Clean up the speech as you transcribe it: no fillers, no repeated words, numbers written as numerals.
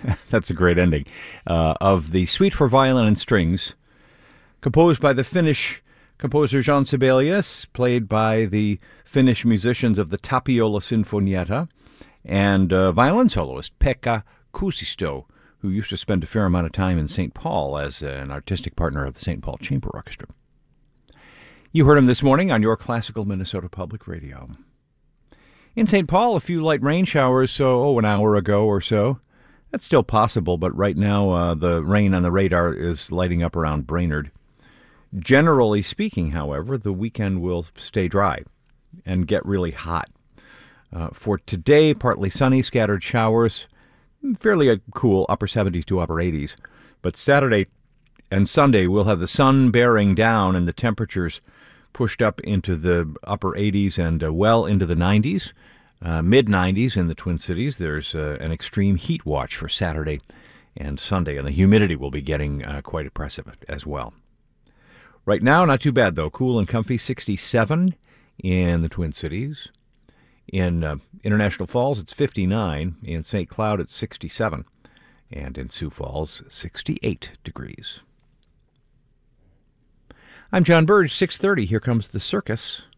That's a great ending. Of the Suite for Violin and Strings, composed by the Finnish composer Jean Sibelius, played by the Finnish musicians of the Tapiola Sinfonietta, and violin soloist Pekka Kuusisto, who used to spend a fair amount of time in St. Paul as an artistic partner of the St. Paul Chamber Orchestra. You heard him this morning on your classical Minnesota Public Radio. In St. Paul, a few light rain showers, an hour ago or so. That's still possible, but right now the rain on the radar is lighting up around Brainerd. Generally speaking, however, the weekend will stay dry and get really hot. For today, partly sunny, scattered showers, fairly cool, upper 70s to upper 80s. But Saturday and Sunday, we'll have the sun bearing down and the temperatures pushed up into the upper 80s and well into the 90s, mid-90s in the Twin Cities. There's an extreme heat watch for Saturday and Sunday, and the humidity will be getting quite oppressive as well. Right now, not too bad, though. Cool and comfy, 67 in the Twin Cities. In International Falls, it's 59. In St. Cloud, it's 67. And in Sioux Falls, 68 degrees. I'm John Burge, 6:30. Here comes The Circus.